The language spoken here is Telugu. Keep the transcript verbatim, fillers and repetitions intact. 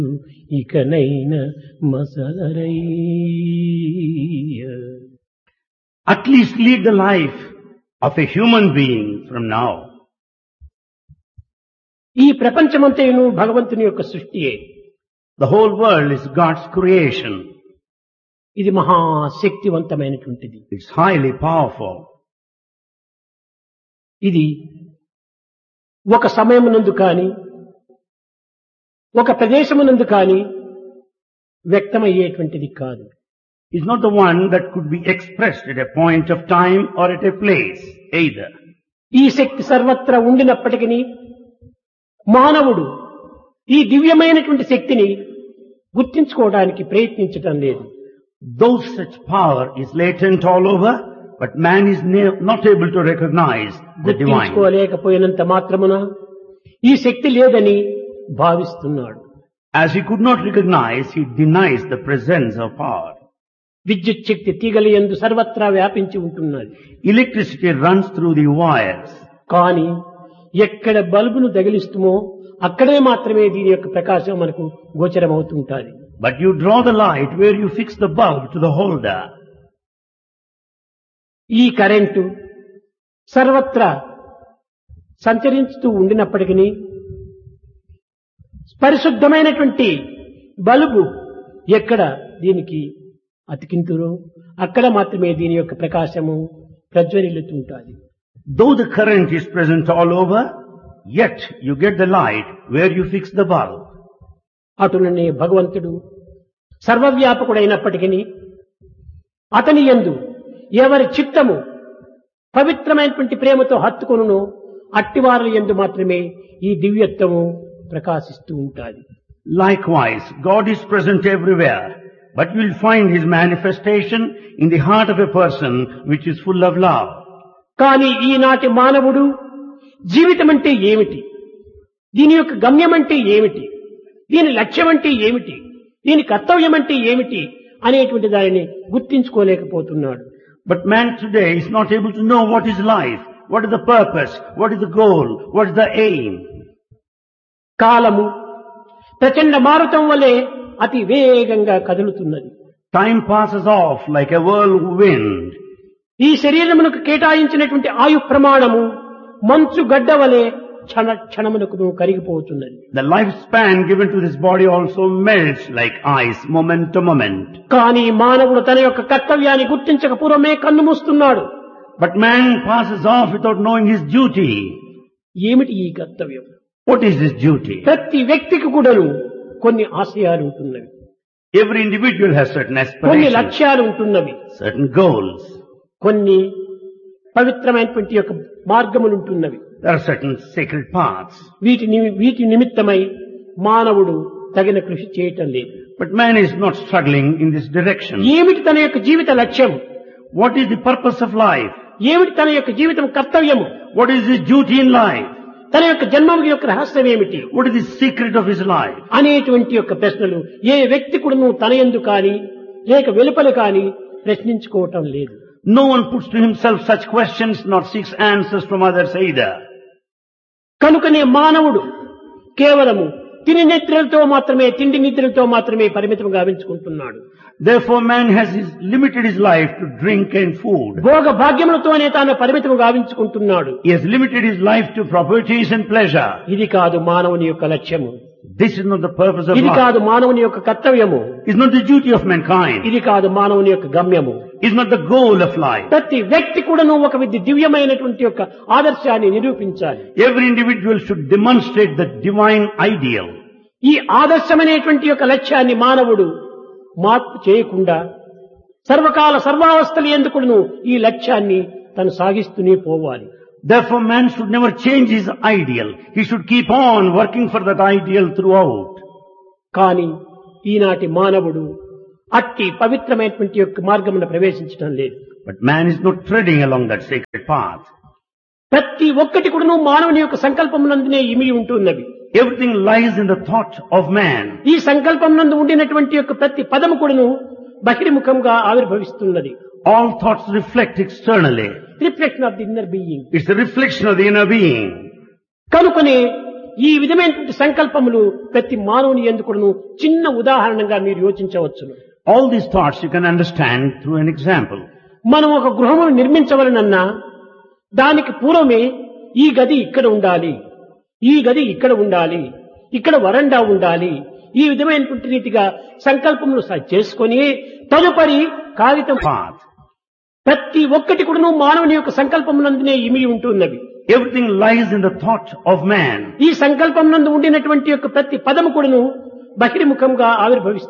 ఇకనైన మసలరయ్య. At least lead the life of a human being from now. ఈ ప్రపంచమంతయును భగవంతుని యొక్క సృష్టియే. The whole world is God's creation. ఇది మహాశక్తివంతమైనటువంటిది. It's highly powerful. ఇది ఒక సమయమునందు కాని ఒక ప్రదేశమునందు కాని వ్యక్తమయ్యేటువంటిది కాదు. It's not the one that could be expressed at a point of time or at a place either. ఈ శక్తి సర్వత్రా ఉండినప్పటికీ మానవుడు ఈ దివ్యమైనటువంటి శక్తిని గుర్తించుకోవడానికి ప్రయత్నించటం లేదు. Though such power is latent all over, but man is ne- not able to recognize the divine. గుర్తించుకోలేకపోయినంత మాత్రమున ఈ శక్తి లేదని భావిస్తున్నాడు. As he could not recognize, he denies the presence of power. విద్యుత్ శక్తి తీగల యందు సర్వత్రా వ్యాపించి ఉంటున్నది. Electricity runs through the wires. కానీ ఎక్కడ బల్బును తగిలిస్తుమో అక్కడే మాత్రమే దీని యొక్క ప్రకాశం మనకు గోచరమవుతుంటుంది. But you draw the light where you fix the bulb to the holder. ఈ కరెంటు సర్వత్రా సంచరిస్తూ ఉండినప్పటికీ పరిశుద్ధమైనటువంటి బల్బు ఎక్కడ దీనికి అతికింతురో అక్కడ మాత్రమే దీని యొక్క ప్రకాశము ప్రజ్వరిల్లుతుంటుంది. Though the current is present all over, yet you get the light where you fix the bulb. అటులనే భగవంతుడు సర్వవ్యాపకుడైనప్పటికీ అతని యందు ఎవరి చిత్తము పవిత్రమైనటువంటి ప్రేమతో హత్తుకొనునో అట్టివారుల యందు మాత్రమే ఈ దివ్యత్వము ప్రకాశిస్తూ ఉంటుంది. Likewise, God is present everywhere, but you will find His manifestation in the heart of a person which is full of love. కానీ ఈనాటి మానవుడు జీవితం అంటే ఏమిటి, దీని యొక్క గమ్యం అంటే ఏమిటి, దీని లక్ష్యం అంటే ఏమిటి, దీని కర్తవ్యం అంటే ఏమిటి అనేటువంటి దానిని గుర్తించుకోలేకపోతున్నాడు. But man today is not able to know what is life, what is the purpose, what is the goal, what is the aim. కాలము ప్రచండ మారుతం వలె అతి వేగంగా కదులుతున్నది. Time passes off like a whirlwind. ఈ శరీరమునకు కేటాయించినటువంటి ఆయు ప్రమాణము మంచు గడ్డ వలె క్షణ క్షణమునకు కరిగిపోతున్నది. The lifespan given to this body also melts like ice, moment to moment. కానీ మానవుడు తన యొక్క కర్తవ్యాన్ని గుర్తించక పూర్వమే కన్ను మూస్తున్నాడు. But man passes off without knowing his duty. ఏమిటి ఈ కర్తవ్యం? What is his duty? ప్రతి వ్యక్తికి కూడాను కొన్ని ఆశయాలు ఉంటున్నవి, Every individual has certain కొన్ని aspirations, లక్ష్యాలు ఉంటున్నవి, certain goals. కొన్ని పవిత్రమైనటువంటి యొక్క మార్గములు ఉంటున్నవి. There are certain sacred paths. వీటి ని- వీటి నిమిత్తమై మానవుడు తగిన కృషి చేయటం లేదు. But man is not struggling in this direction. ఏమిటి తన యొక్క జీవిత లక్ష్యం, What is the purpose of life? ఏమిటి తన యొక్క జీవితం కర్తవ్యము, What is his duty in life? తన యొక్క జన్మం యొక్క రహస్యం ఏమిటి What is the secret of his life? అనేటువంటి యొక్క ప్రశ్నలు ఏ వ్యక్తి కూడాను తన యందు కాని లేక వెలుపల కాని ప్రశ్నించుకోవటం లేదు. No one puts to himself such questions, nor seeks answers from others either. కనుకనే మానవుడు కేవలము తిని నిద్రలతో మాత్రమే తిండి నిద్రలతో మాత్రమే పరిమితం గావించుకుంటున్నాడు. Therefore man has his, limited his life to drink and food. భోగ భాగ్యములతోనే తాను పరిమితం గావించుకుంటున్నాడు. He has limited his life to properties and pleasure. ఇది కాదు మానవుని యొక్క లక్ష్యము, This is not the purpose of ఇది life. కాదు మానవుని యొక్క కర్తవ్యము, It's not the duty of mankind. ఇది కాదు మానవుని యొక్క గమ్యము. It's not the goal of life. ప్రతి వ్యక్తి కూడాను ఒక విధి దివ్యమైనటువంటి యొక్క ఆదర్శాన్ని నిరూపించాలి. Every individual should demonstrate the divine ideal. ఈ ఆదర్శమైనటువంటి యొక్క లక్ష్యాన్ని మానవుడు మార్పు చేయకుండా సర్వకాల సర్వావస్థలు ఎందుకును ఈ లక్ష్యాన్ని తను సాగిస్తూనే పోవాలి. Therefore man should never change his ideal. He should keep on working for that ideal throughout. కానీ ఈనాటి మానవుడు అట్టి పవిత్రమైనటువంటి యొక్క మార్గమున ప్రవేశించడం లేదు. But man is not treading along that sacred path. ప్రతి ఒక్కటి కూడాను మానవుని యొక్క సంకల్పమునందునే ఇమిడి ఉంటున్నవి. Everything lies in the thought of man. ఈ సంకల్పం నందు ఉండినటువంటి యొక్క ప్రతి పదము కూడాను బహిర్ముఖంగా ఆవిర్భవిస్తున్నది. All thoughts reflect externally. Reflection of the inner being. It's a reflection of the inner being. కనుకనే ఈ విధమైనటువంటి సంకల్పములు ప్రతి మానవుని ఎందుకును చిన్న ఉదాహరణగా మీరు యోచించవచ్చును. All these thoughts you can understand through an example. మనం ఒక గృహమును నిర్మించవలనన్నా దానికి పూర్వమే ఈ గది ఇక్కడ ఉండాలి, ఈ గది ఇక్కడ ఉండాలి, ఇక్కడ వరండా ఉండాలి, ఈ విధమైనటువంటి రీతిగా సంకల్పములు స- చేసుకొని తదుపరి కాగితం Path. ప్రతి ఒక్కటి కూడాను మానవుని యొక్క సంకల్పమునందునే ఇమిడి ఉంటున్నవి. Everything lies in the thought of man. ఈ సంకల్పం నందు ఉండినటువంటి యొక్క ప్రతి పదము కూడాను బహిర్ముఖంగా ఆవిర్భవిస్తుంది.